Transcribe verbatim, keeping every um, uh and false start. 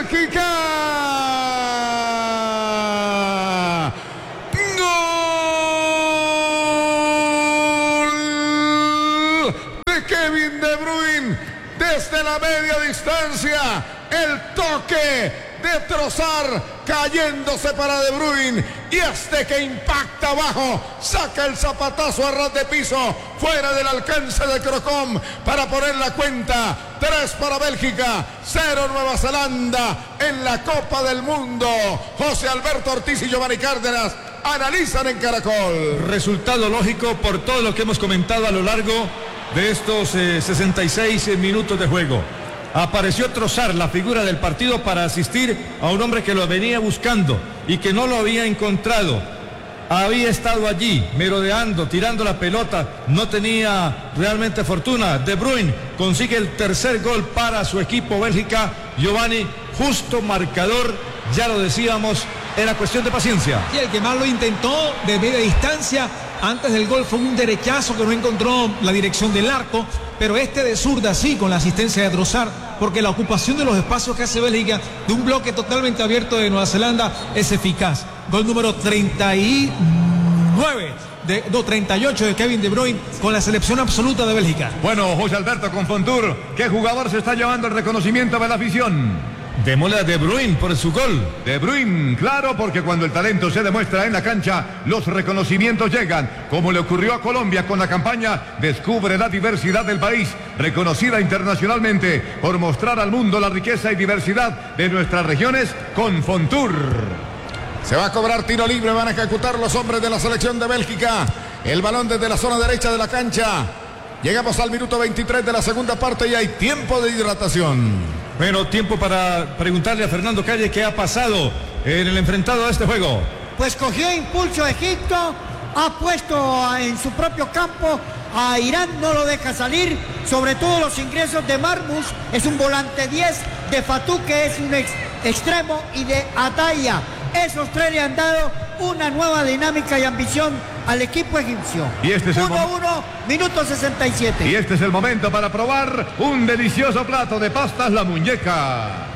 Bélgica. Gol de Kevin De Bruyne desde la media distancia. El toque de Trossard cayéndose para De Bruyne, y este que impacta abajo saca el zapatazo a ras de piso fuera del alcance de Crocom para poner la cuenta. Tres para Bélgica, cero Nueva Zelanda en la Copa del Mundo. José Alberto Ortiz y Giovanni Cárdenas analizan en Caracol. Resultado lógico por todo lo que hemos comentado a lo largo de estos eh, sesenta y seis minutos de juego. Apareció Trossard, la figura del partido, para asistir a un hombre que lo venía buscando y que no lo había encontrado. Había estado allí, merodeando, tirando la pelota, no tenía realmente fortuna. De Bruyne consigue el tercer gol para su equipo Bélgica. Giovanni, justo marcador, ya lo decíamos, era cuestión de paciencia. Y el que más lo intentó de media distancia antes del gol fue un derechazo que no encontró la dirección del arco, pero este de zurda sí, con la asistencia de Trossard, porque la ocupación de los espacios que hace Bélgica de un bloque totalmente abierto de Nueva Zelanda es eficaz. Gol número treinta y nueve, de, no, treinta y ocho de Kevin De Bruyne con la selección absoluta de Bélgica. Bueno, José Alberto, con Fontour, ¿qué jugador se está llevando el reconocimiento de la afición? Démosle a De Bruyne por su gol. De Bruyne, claro, porque cuando el talento se demuestra en la cancha, los reconocimientos llegan, como le ocurrió a Colombia con la campaña Descubre la diversidad del país, reconocida internacionalmente por mostrar al mundo la riqueza y diversidad de nuestras regiones con Fontour. Se va a cobrar tiro libre, van a ejecutar los hombres de la selección de Bélgica. El balón desde la zona derecha de la cancha. Llegamos al minuto veintitrés de la segunda parte y hay tiempo de hidratación. Bueno, tiempo para preguntarle a Fernando Calle qué ha pasado en el enfrentado a este juego. Pues cogió impulso Egipto, ha puesto en su propio campo a Irán, no lo deja salir, sobre todo los ingresos de Marmus, es un volante diez, de Fatou, que es un ex extremo, y de Ataya. Esos tres le han dado una nueva dinámica y ambición al equipo egipcio. Y este es el uno uno, minuto sesenta y siete. Y este es el momento para probar un delicioso plato de pastas La Muñeca.